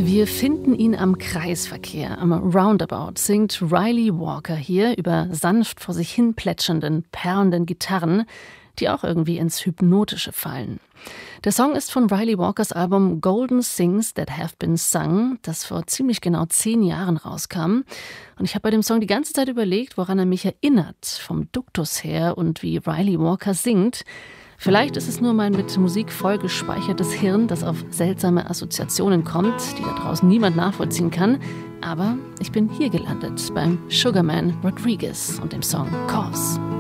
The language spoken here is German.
Wir finden ihn am Kreisverkehr, am Roundabout, singt Riley Walker hier über sanft vor sich hin plätschernden, perlenden Gitarren, die auch irgendwie ins Hypnotische fallen. Der Song ist von Riley Walkers Album Golden Things That Have Been Sung, das vor ziemlich genau 10 Jahren rauskam. Und ich habe bei dem Song die ganze Zeit überlegt, woran er mich erinnert, vom Duktus her und wie Riley Walker singt. Vielleicht ist es nur mein mit Musik voll gespeichertes Hirn, das auf seltsame Assoziationen kommt, die da draußen niemand nachvollziehen kann. Aber ich bin hier gelandet beim Sugarman Rodriguez und dem Song Cause.